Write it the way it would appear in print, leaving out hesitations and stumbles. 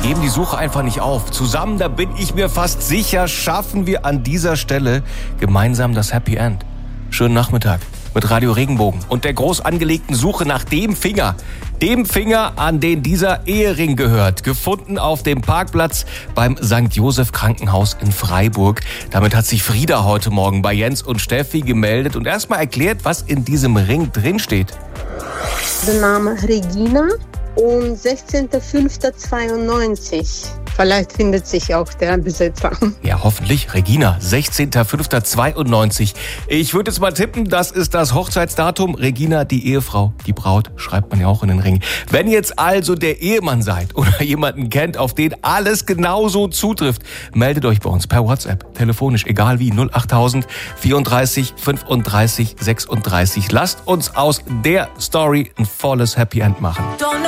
geben die Suche einfach nicht auf. Zusammen, da bin ich mir fast sicher, schaffen wir an dieser Stelle gemeinsam das Happy End. Schönen Nachmittag mit Radio Regenbogen und der groß angelegten Suche nach dem Finger, an den dieser Ehering gehört. Gefunden auf dem Parkplatz beim St. Joseph Krankenhaus in Freiburg. Damit hat sich Frieda heute Morgen bei Jens und Steffi gemeldet und erstmal erklärt, was in diesem Ring drinsteht. Der Name Regina und 16.05.92. Vielleicht findet sich auch der Besitzer. Ja, hoffentlich. Regina, 16.05.92. Ich würde jetzt mal tippen, das ist das Hochzeitsdatum. Regina, die Ehefrau, die Braut, schreibt man ja auch in den Ring. Wenn jetzt also der Ehemann seid oder jemanden kennt, auf den alles genauso zutrifft, meldet euch bei uns per WhatsApp, telefonisch, egal wie, 08000 34 35 36. Lasst uns aus der Story ein volles Happy End machen.